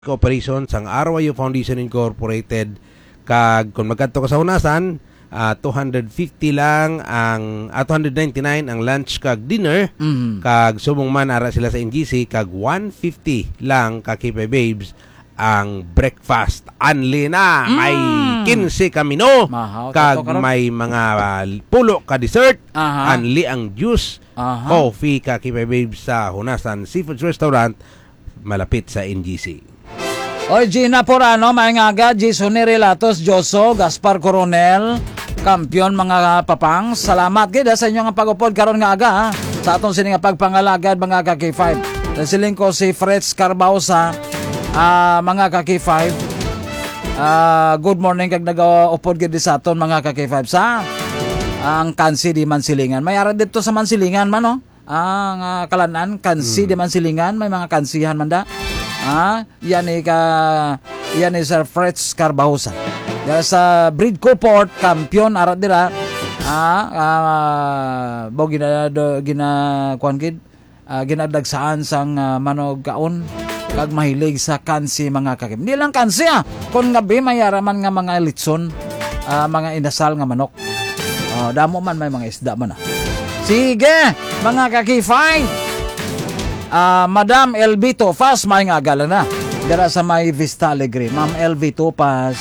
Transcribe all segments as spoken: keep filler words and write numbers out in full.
Cooperation sang Arroyo Foundation Incorporated kag kung magkadto ka sa hunasan uh, two hundred fifty lang ang uh, two hundred ninety-nine ang lunch kag dinner Mm. kag subong man ara sila sa N G C kag one fifty lang ka K P Babes ang breakfast anli na may Mm. fifteen ka mino Mahaw, kag tato karon. may mga uh, pulo ka dessert Aha. anli ang juice Aha. coffee ka K P Babes sa Hunasan Seafood Restaurant malapit sa N G C. Oy, Gina Porano, Mayngaga, Jason Relatos, Joso, Gaspar Coronel, kampiyon mga papang. Salamat gid sa inyong pag-upod karon nga aga ha. Sa atong sini nga pagpangalagad mga ka K five. Nasiling ko si Fretz Carbausa, uh, mga ka K five. Uh, good morning kag nag-upod gid sa aton mga ka K five sa ang Kansi di Mansilingan. May ara dito sa Mansilingan man no. Ang uh, kalanan Kansi hmm. di Mansilingan, may mga kansihan man da. Ah, yan ni ka yan ni Sir Fretz Carbausa. Dahil sa Bridco Port, kampiyon arat dira. Ah, uh, bo gina do, gina kuan gid. Uh, ginadagsaan sang uh, manog kaon kag mahilig sa kansi mga kakim. Di lang kansi ah. Kun gabi mayaraman nga mga litson, uh, mga inasal nga manok. Uh, damo man may mga isda man ah. Sige, mga kakifay. Uh, Madam L B Topas, may nga agala na. Dara sa may Vista Alegre. Ma'am L B Topas.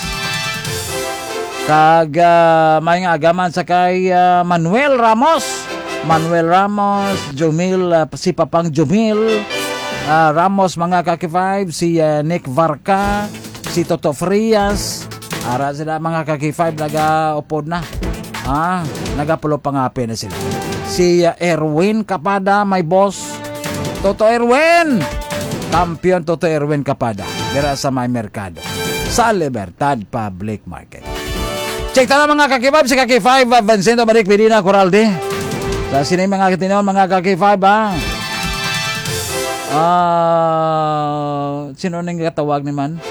Kag uh, may nga agaman sa kay uh, Manuel Ramos. Manuel Ramos, Jumil, uh, si Papang Jumil. Uh, Ramos, mga kaki-five. Si uh, Nick Varca. Si Toto Frias. Ara sila mga kaki-five. Naga-upod na. Ah, nagapulo pangapi na sila. Si uh, Erwin Kapada, my boss. Toto Erwin, kampiyon Toto Erwin Kapada, dira sa may merkado, sa Libertad Public Market. Check ta na mga kakibab, si Kaki five, Vincento Maric Medina Coralde. Sa sini mga katinaw, mga Kaki five ha. Uh, sino nang katawag ni man?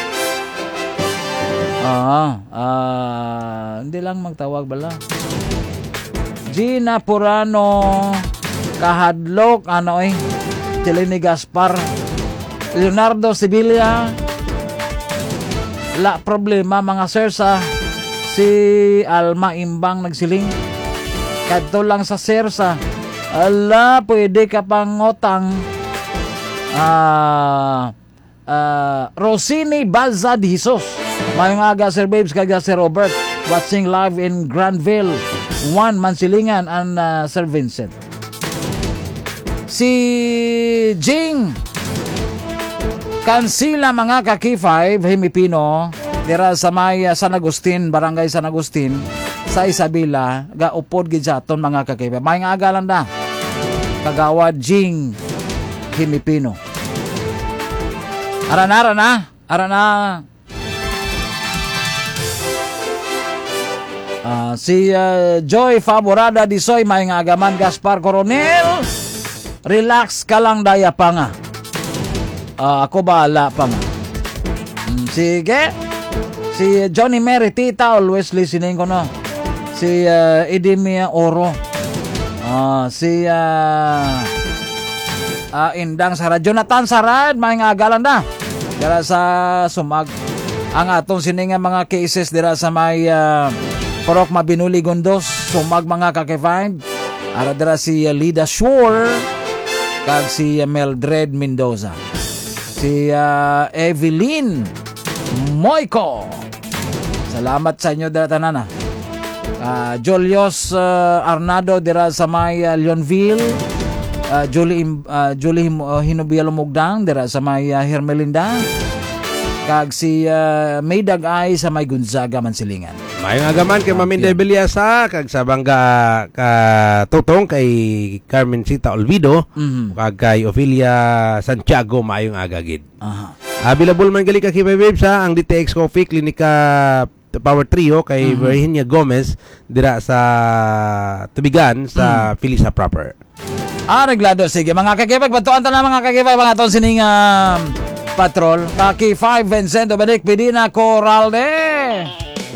Ah, uh, hindi lang magtawag bala. Gina Porano, Kahadlok, ano eh, Chelini Gaspar, Leonardo Sibilia, la problema mga sir sa si Alma Imbang nagsiling. Kadto lang sa sir sa, ala, pwede ka pang ngotang, ah, uh, uh, Rosini Balza de Jesus. Mayong aga Sir Babes, kaga Sir Robert, watching live in Granville, one Mansilingan, and uh, Sir Vincent. Si Jing Kansila mga kaki five Himipino dira sa may uh, San Agustin, Barangay San Agustin sa Isabela, gaupod gid sa aton mga kaki five. May nga agalan da kagawad Jing Himipino. Ara na, ara na, ara na. Uh, si uh, Joy Favorada Disoy, may nga agaman Gaspar Coronel. Relax ka lang daya pa nga. Uh, ako bahala pa nga. Mm, sige. Si Johnny Mary Tita, always listening ko no. Si uh, Edimia Oro. Uh, si uh, uh, Indang Sarad. Jonathan Sarad, may nga agalan na. Dira sa Sumag. Ang atong sininga mga cases dira sa may uh, Porok Mabinuli Gondos. Sumag mga kake-five. Ara dira si uh, Lida Shore. Kag si Meldred Mendoza, si uh, Evelyn Moico. Salamat sa inyo dira tanan. Uh, Julius uh, Arnado dira sa may uh, Leonville, uh, Julie uh, Julie uh, Hinubia Lumugdang dira sa may uh, Hermelinda. Kag si uh, Maydag Ay sa may Gonzaga Mansilingan. Mayong agaman kay Maminday Beliasa kag sa bangga ka tutong kay Carmen Sita Olvido, mm-hmm. kag kay Ophelia Santiago mayong agagid. Aha. Available man gali ka kay Babes sa ang D T X Coffee Klinika Power Trio kay mm-hmm. Virginia Gomez dira sa Tubigan sa mm. Felisa proper. Ah, reglado sige mga kakipag patuan ta na mga kakipag mga ton sining uh, patrol Kaki five Vincento Benic Medina Coralde.